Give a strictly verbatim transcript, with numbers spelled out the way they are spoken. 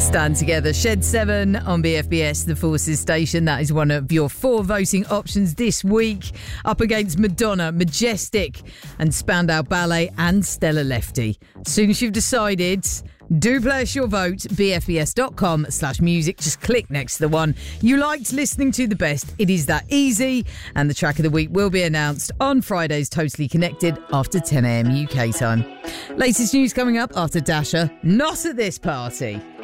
Stand Together, Shed seven on B F B S, the Forces station. That is one of your four voting options this week. Up against Madonna, Majestic and Spandau Ballet and Stella Lefty. As soon as you've decided, do play us your vote, bfbs.com slash music. Just click next to the one you liked listening to the best. It is that easy. And the track of the week will be announced on Friday's Totally Connected after ten a.m. U K time. Latest news coming up after Dasher. Not at this party.